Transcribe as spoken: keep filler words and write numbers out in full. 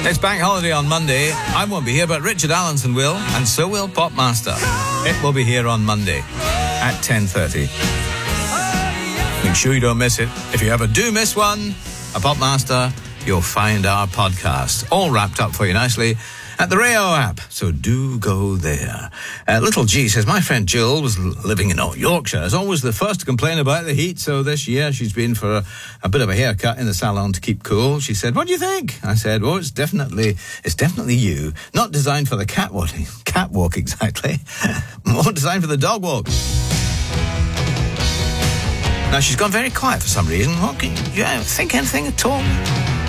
It's bank holiday on Monday. I won't be here, but Richard Allenson will, and so will Popmaster. It will be here on Monday at ten thirty. Make sure you don't miss it. If you ever do miss one, a Popmaster, you'll find our podcast all wrapped up for you nicely at the Rayo app, so do go there. Uh, Little G says, my friend Jill was living in Yorkshire, is always the first to complain about the heat, so this year she's been for a, a bit of a haircut in the salon to keep cool. She said, what do you think? I said, well, it's definitely it's definitely you. Not designed for the catwalk, catwalk exactly, more designed for the dog walk. Now, she's gone very quiet for some reason. What can you, you think anything at all?